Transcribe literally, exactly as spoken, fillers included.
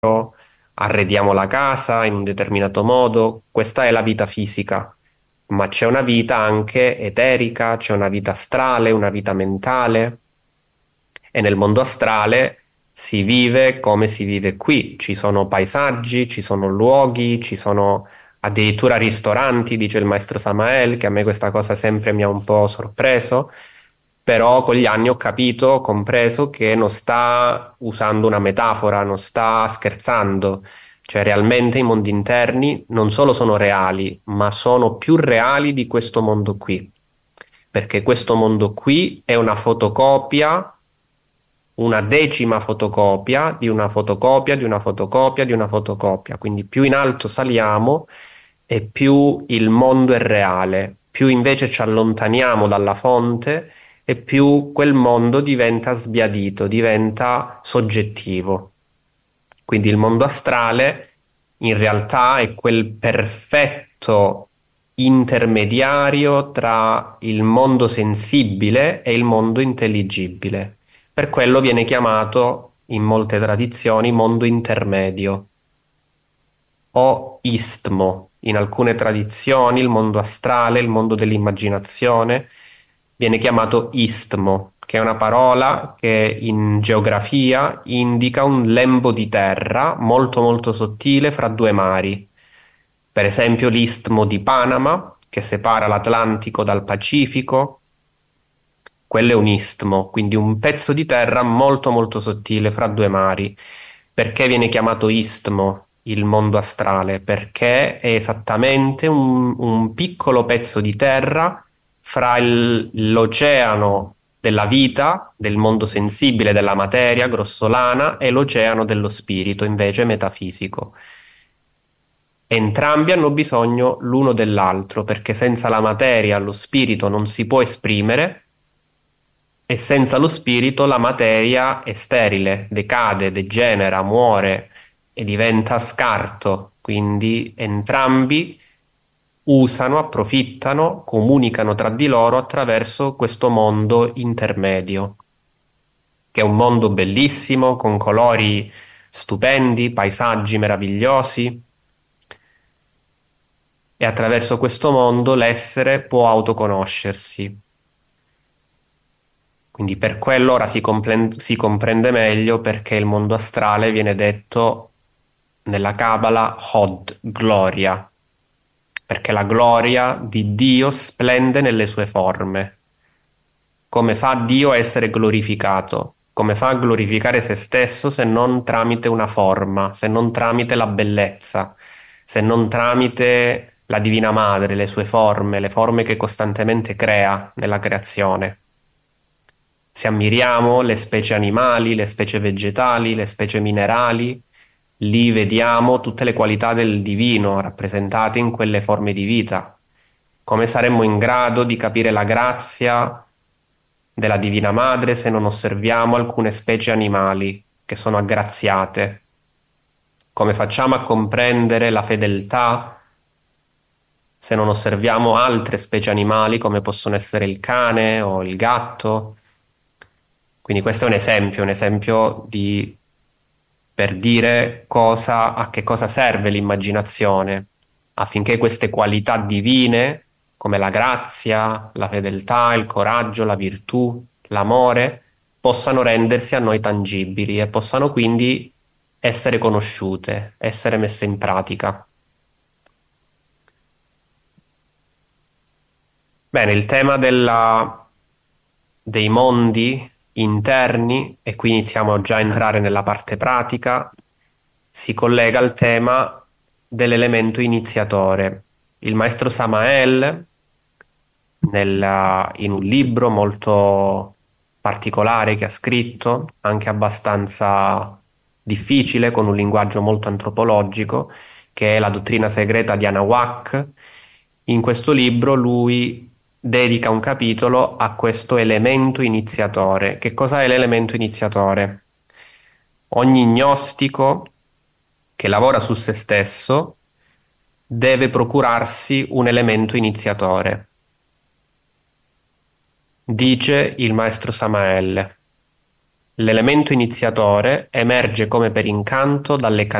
arrediamo la casa in un determinato modo, questa è la vita fisica, ma c'è una vita anche eterica, c'è una vita astrale, una vita mentale e nel mondo astrale si vive come si vive qui, ci sono paesaggi, ci sono luoghi, ci sono addirittura ristoranti, dice il maestro Samael, che a me questa cosa sempre mi ha un po' sorpreso, però con gli anni ho capito, ho compreso che non sta usando una metafora, non sta scherzando, cioè realmente i mondi interni non solo sono reali, ma sono più reali di questo mondo qui, perché questo mondo qui è una fotocopia, una decima fotocopia di una fotocopia di una fotocopia di una fotocopia, quindi più in alto saliamo e più il mondo è reale, più invece ci allontaniamo dalla fonte e più quel mondo diventa sbiadito, diventa soggettivo. Quindi il mondo astrale in realtà è quel perfetto intermediario tra il mondo sensibile e il mondo intelligibile. Per quello viene chiamato in molte tradizioni mondo intermedio o istmo. In alcune tradizioni il mondo astrale, il mondo dell'immaginazione, viene chiamato istmo, che è una parola che in geografia indica un lembo di terra molto molto sottile fra due mari. Per esempio l'istmo di Panama, che separa l'Atlantico dal Pacifico, quello è un istmo, quindi un pezzo di terra molto molto sottile fra due mari. Perché viene chiamato istmo il mondo astrale? Perché è esattamente un, un piccolo pezzo di terra fra il- l'oceano della vita, del mondo sensibile, della materia grossolana, e l'oceano dello spirito, invece metafisico. Entrambi hanno bisogno l'uno dell'altro, perché senza la materia lo spirito non si può esprimere e senza lo spirito la materia è sterile, decade, degenera, muore e diventa scarto. Quindi entrambi usano, approfittano, comunicano tra di loro attraverso questo mondo intermedio, che è un mondo bellissimo, con colori stupendi, paesaggi meravigliosi, e attraverso questo mondo l'essere può autoconoscersi. Quindi per quello ora si, complen- si comprende meglio perché il mondo astrale viene detto nella Cabala Hod, gloria, perché la gloria di Dio splende nelle sue forme. Come fa Dio a essere glorificato? Come fa a glorificare se stesso se non tramite una forma, se non tramite la bellezza, se non tramite la Divina Madre, le sue forme, le forme che costantemente crea nella creazione? Se ammiriamo le specie animali, le specie vegetali, le specie minerali, lì vediamo tutte le qualità del divino rappresentate in quelle forme di vita. Come saremmo in grado di capire la grazia della Divina Madre se non osserviamo alcune specie animali che sono aggraziate? Come facciamo a comprendere la fedeltà se non osserviamo altre specie animali come possono essere il cane o il gatto? Quindi questo è un esempio, un esempio di, per dire cosa, a che cosa serve l'immaginazione, affinché queste qualità divine, come la grazia, la fedeltà, il coraggio, la virtù, l'amore, possano rendersi a noi tangibili e possano quindi essere conosciute, essere messe in pratica. Bene, il tema della- dei mondi interni, e qui iniziamo già a entrare nella parte pratica, si collega al tema dell'elemento iniziatore. Il maestro Samael, nella- in un libro molto particolare che ha scritto, anche abbastanza difficile, con un linguaggio molto antropologico, che è La dottrina segreta di Anahuac. In questo libro lui dedica un capitolo a questo elemento iniziatore. Che cosa è l'elemento iniziatore? Ogni gnostico che lavora su se stesso deve procurarsi un elemento iniziatore. Dice il maestro Samael, L'elemento iniziatore emerge come per incanto dalle